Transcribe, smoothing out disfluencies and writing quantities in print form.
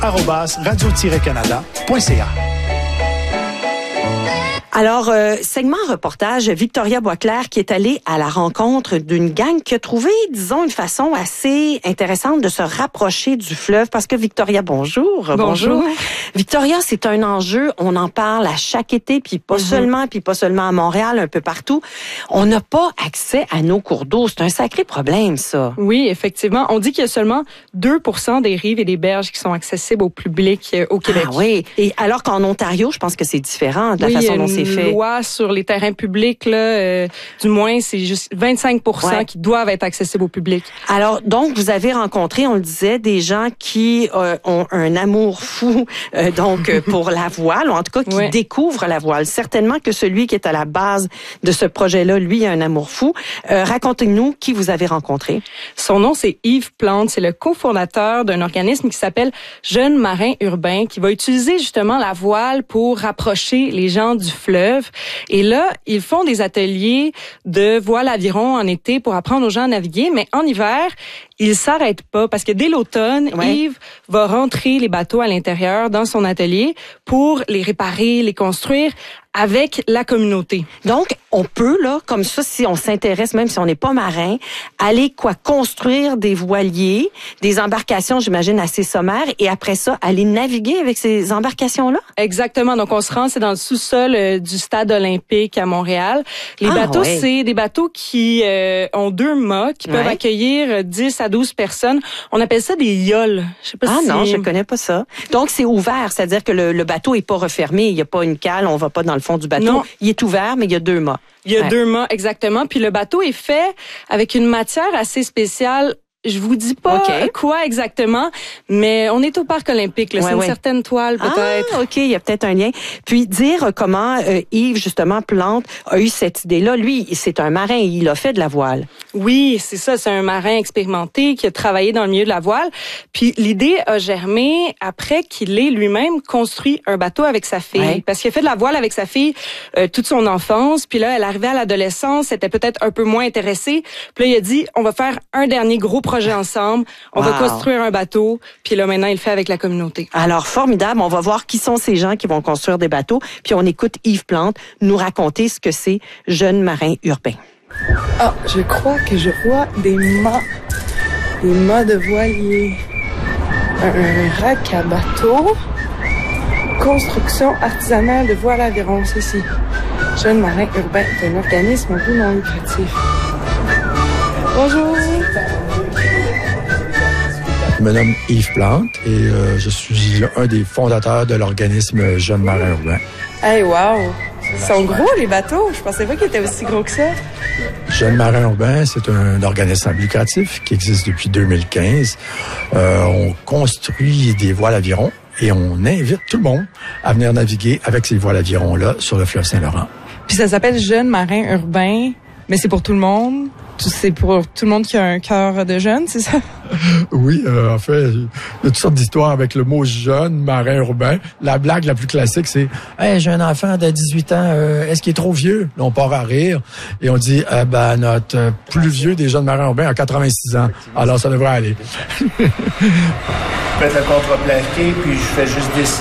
radio-canada.ca. Alors, segment reportage, Victoria Boisclair qui est allée à la rencontre d'une gang qui a trouvé, disons, une façon assez intéressante de se rapprocher du fleuve. Parce que Victoria, bonjour. Bonjour. Victoria, c'est un enjeu, on en parle à chaque été, puis pas seulement à Montréal, un peu partout. On n'a pas accès à nos cours d'eau. C'est un sacré problème, ça. Oui, effectivement. On dit qu'il y a seulement 2% des rives et des berges qui sont accessibles au public au Québec. Ah oui. Et alors qu'en Ontario, je pense que c'est différent de la façon dont c'est fait. Loi sur les terrains publics, là, du moins, c'est juste 25% qui doivent être accessibles au public. Alors, donc, vous avez rencontré, on le disait, des gens qui ont un amour fou pour la voile, ou en tout cas qui découvrent la voile. Certainement que celui qui est à la base de ce projet-là, lui, a un amour fou. Racontez-nous qui vous avez rencontré. Son nom, c'est Yves Plante. C'est le cofondateur d'un organisme qui s'appelle Jeunes marins urbains, qui va utiliser justement la voile pour rapprocher les gens du fleuve. Et là, ils font des ateliers de voile aviron en été pour apprendre aux gens à naviguer, mais en hiver, ils s'arrêtent pas parce que dès l'automne, Yves va rentrer les bateaux à l'intérieur dans son atelier pour les réparer, les construire avec la communauté. Donc, on peut, là, comme ça, si on s'intéresse, même si on n'est pas marin, aller construire des voiliers, des embarcations, j'imagine, assez sommaires, et après ça, aller naviguer avec ces embarcations-là? Exactement. Donc, on se rend, c'est dans le sous-sol du stade olympique à Montréal. Les bateaux, c'est des bateaux qui ont 2 mâts, qui peuvent accueillir 10 à 12 personnes. On appelle ça des yoles. Je sais pas non, je connais pas ça. Donc, c'est ouvert, c'est-à-dire que le bateau est pas refermé, il y a pas une cale, on va pas dans le fond du bateau. Non. Il est ouvert, mais il y a 2 mâts. Il y a 2 mâts, exactement. Puis le bateau est fait avec une matière assez spéciale. Je vous dis pas quoi exactement, mais on est au parc olympique. Là. C'est une certaine toile, peut-être. Ah, OK, il y a peut-être un lien. Puis dire comment Yves, justement, Plante, a eu cette idée-là. Lui, c'est un marin, il a fait de la voile. Oui, c'est ça. C'est un marin expérimenté qui a travaillé dans le milieu de la voile. Puis l'idée a germé après qu'il ait lui-même construit un bateau avec sa fille. Parce qu'il a fait de la voile avec sa fille toute son enfance. Puis là, elle arrivait à l'adolescence, elle était peut-être un peu moins intéressée. Puis là, il a dit, on va faire un dernier gros projet ensemble. On va construire un bateau. Puis là, maintenant, il le fait avec la communauté. Alors, formidable. On va voir qui sont ces gens qui vont construire des bateaux. Puis on écoute Yves Plante nous raconter ce que c'est Jeunes marins urbains. Ah, je crois que je vois des mâts. Des mâts de voilier. Un rack à bateau. Construction artisanale de voile aviron, ceci. Jeunes marins urbains est un organisme un peu non lucratif. Bonjour. Je me nomme Yves Plante et je suis un des fondateurs de l'organisme Jeunes marins urbains. Hey, wow! Ils sont gros, les bateaux. Je pensais pas qu'ils étaient aussi gros que ça. Jeunes marins urbains, c'est un organisme lucratif qui existe depuis 2015. On construit des voiles avirons et on invite tout le monde à venir naviguer avec ces voiles avirons-là sur le fleuve Saint-Laurent. Puis ça s'appelle Jeunes marins urbains, mais c'est pour tout le monde. C'est pour tout le monde qui a un cœur de jeune, c'est ça? Oui, en fait, il y a toutes sortes d'histoires avec le mot jeune, marin urbain. La blague la plus classique, c'est « Hey, j'ai un enfant de 18 ans, est-ce qu'il est trop vieux? » Là, on part à rire et on dit notre plus vieux des jeunes marins urbains a 86 ans. Alors, ça devrait aller. Je fais le contreplaqué, puis je fais juste dessiner.